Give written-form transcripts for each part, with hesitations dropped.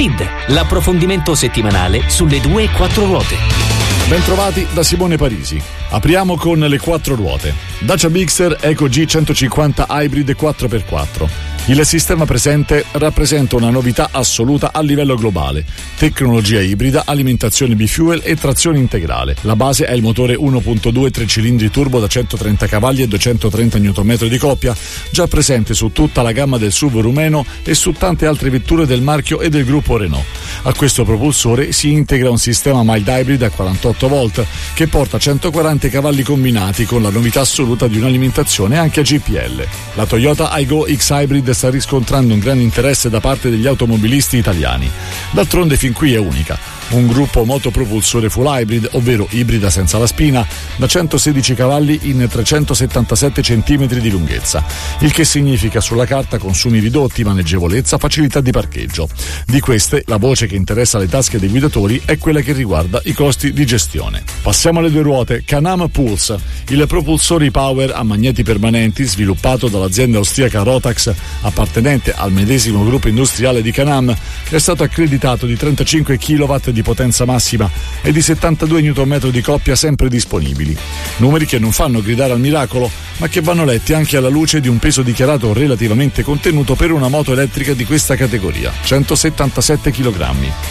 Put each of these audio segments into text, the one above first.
Speed, l'approfondimento settimanale sulle 2 e 4 ruote. Bentrovati da Simone Parisi. Apriamo con le 4 ruote. Dacia Bigster Eco G 150 Hybrid 4x4. Il sistema presente rappresenta una novità assoluta a livello globale. Tecnologia ibrida, alimentazione bifuel e trazione integrale. La base è il motore 1.2 3 cilindri turbo da 130 cavalli e 230 Nm di coppia, già presente su tutta la gamma del SUV rumeno e su tante altre vetture del marchio e del gruppo Renault. A questo propulsore si integra un sistema mild hybrid a 48 volt che porta 140 cavalli combinati con la novità assoluta di un'alimentazione anche a GPL. La Toyota Aygo X Hybrid sta riscontrando un grande interesse da parte degli automobilisti italiani. D'altronde fin qui è unica. Un gruppo motopropulsore full hybrid, ovvero ibrida senza la spina, da 116 cavalli in 377 cm di lunghezza, il che significa sulla carta consumi ridotti, maneggevolezza, facilità di parcheggio. Di queste, la voce che interessa le tasche dei guidatori è quella che riguarda i costi di gestione. Passiamo alle 2 ruote. Can-Am Pulse, il propulsore power a magneti permanenti sviluppato dall'azienda austriaca Rotax, appartenente al medesimo gruppo industriale di Can-Am, è stato accreditato di 35 kW di potenza massima e di 72 Nm di coppia sempre disponibili. Numeri che non fanno gridare al miracolo, ma che vanno letti anche alla luce di un peso dichiarato relativamente contenuto per una moto elettrica di questa categoria, 177 kg.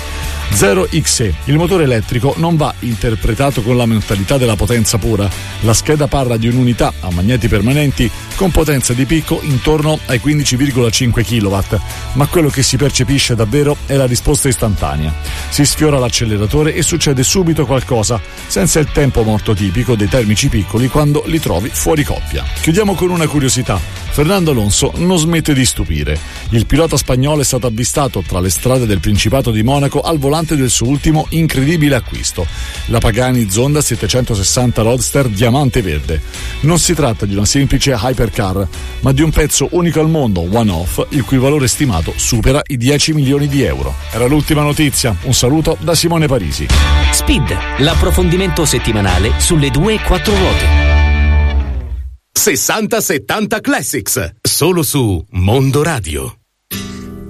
0XE. Il motore elettrico non va interpretato con la mentalità della potenza pura. La scheda parla di un'unità a magneti permanenti con potenza di picco intorno ai 15,5 kW, ma quello che si percepisce davvero è la risposta istantanea. Si sfiora l'acceleratore e succede subito qualcosa, senza il tempo morto tipico dei termici piccoli quando li trovi fuori coppia. Chiudiamo con una curiosità. Fernando Alonso non smette di stupire. Il pilota spagnolo è stato avvistato tra le strade del Principato di Monaco al volante del suo ultimo incredibile acquisto, la Pagani Zonda 760 Roadster Diamante Verde. Non si tratta di una semplice hypercar, ma di un pezzo unico al mondo, one-off, il cui valore stimato supera i 10 milioni di euro. Era l'ultima notizia. Un saluto da Simone Parisi. Speed, l'approfondimento settimanale sulle 2 e 4 ruote. 60-70 Classics, solo su Mondo Radio.